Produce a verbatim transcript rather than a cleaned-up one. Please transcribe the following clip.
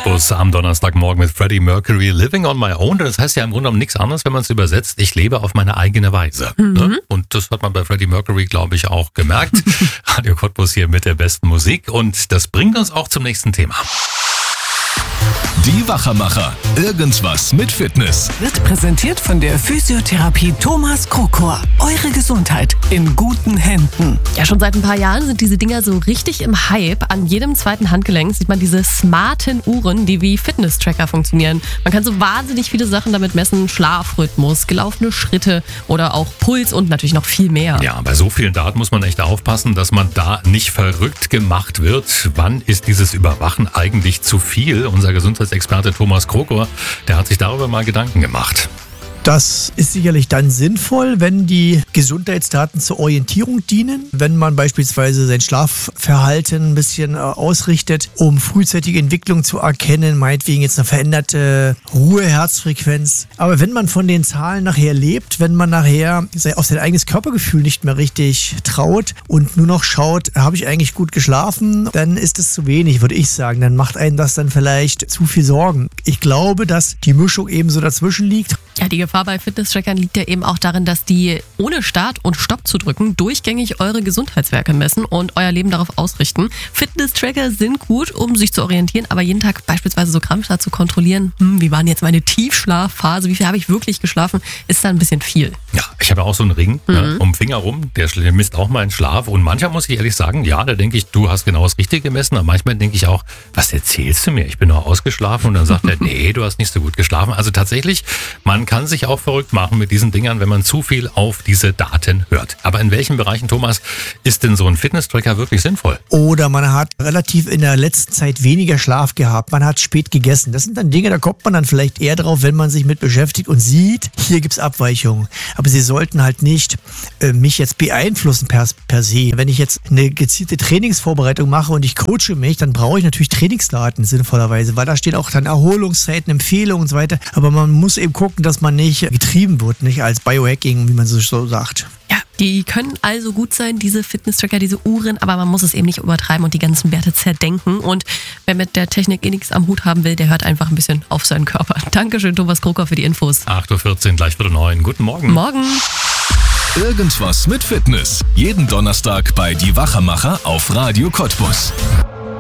Cottbus am Donnerstagmorgen mit Freddie Mercury, Living on My Own. Das heißt ja im Grunde genommen nichts anderes, wenn man es übersetzt. Ich lebe auf meine eigene Weise. Mhm. Ne? Und das hat man bei Freddie Mercury, glaube ich, auch gemerkt. Radio Cottbus hier mit der besten Musik. Und das bringt uns auch zum nächsten Thema. Die Wachermacher. Irgendwas mit Fitness. Wird präsentiert von der Physiotherapie Thomas Krokor. Eure Gesundheit in guten Händen. Ja, schon seit ein paar Jahren sind diese Dinger so richtig im Hype. An jedem zweiten Handgelenk sieht man diese smarten Uhren, die wie Fitness-Tracker funktionieren. Man kann so wahnsinnig viele Sachen damit messen. Schlafrhythmus, gelaufene Schritte oder auch Puls und natürlich noch viel mehr. Ja, bei so vielen Daten muss man echt aufpassen, dass man da nicht verrückt gemacht wird. Wann ist dieses Überwachen eigentlich zu viel? Unser Gesundheitsexperte Thomas Krokor, der hat sich darüber mal Gedanken gemacht. Das ist sicherlich dann sinnvoll, wenn die Gesundheitsdaten zur Orientierung dienen. Wenn man beispielsweise sein Schlafverhalten ein bisschen ausrichtet, um frühzeitige Entwicklung zu erkennen, meinetwegen jetzt eine veränderte Ruhe-Herzfrequenz. Aber wenn man von den Zahlen nachher lebt, wenn man nachher auf sein eigenes Körpergefühl nicht mehr richtig traut und nur noch schaut, habe ich eigentlich gut geschlafen, dann ist es zu wenig, würde ich sagen. Dann macht einen das dann vielleicht zu viel Sorgen. Ich glaube, dass die Mischung eben so dazwischen liegt. Ja, die Gefahr bei Fitness-Trackern liegt ja eben auch darin, dass die ohne Start und Stopp zu drücken durchgängig eure Gesundheitswerte messen und euer Leben darauf ausrichten. Fitness-Tracker sind gut, um sich zu orientieren, aber jeden Tag beispielsweise so krampfhaft zu kontrollieren, hm, wie war denn jetzt meine Tiefschlafphase, wie viel habe ich wirklich geschlafen, ist da ein bisschen viel. Ja, ich habe ja auch so einen Ring Mhm. ne, um den Finger rum, der misst auch meinen Schlaf und manchmal muss ich ehrlich sagen, ja, da denke ich, du hast genau das Richtige gemessen, aber manchmal denke ich auch, was erzählst du mir? Ich bin nur ausgeschlafen und dann sagt er, nee, du hast nicht so gut geschlafen. Also tatsächlich, man kann sich auch verrückt machen mit diesen Dingern, wenn man zu viel auf diese Daten hört. Aber in welchen Bereichen, Thomas, ist denn so ein Fitness-Tracker wirklich sinnvoll? Oder man hat relativ in der letzten Zeit weniger Schlaf gehabt, man hat spät gegessen. Das sind dann Dinge, da kommt man dann vielleicht eher drauf, wenn man sich mit beschäftigt und sieht, hier gibt's Abweichungen. Aber sie sollten halt nicht äh, mich jetzt beeinflussen per, per se. Wenn ich jetzt eine gezielte Trainingsvorbereitung mache und ich coache mich, dann brauche ich natürlich Trainingsdaten sinnvollerweise, weil da stehen auch dann Erholungszeiten, Empfehlungen und so weiter. Aber man muss eben gucken, dass man nicht getrieben wird, nicht als Biohacking, wie man so sagt. Ja, die können also gut sein, diese Fitness-Tracker, diese Uhren, aber man muss es eben nicht übertreiben und die ganzen Werte zerdenken. Und wer mit der Technik eh nichts am Hut haben will, der hört einfach ein bisschen auf seinen Körper. Dankeschön, Thomas Krokor, für die Infos. acht Uhr vierzehn, gleich Viertel neun. Guten Morgen. Morgen. Irgendwas mit Fitness. Jeden Donnerstag bei Die Wachermacher auf Radio Cottbus.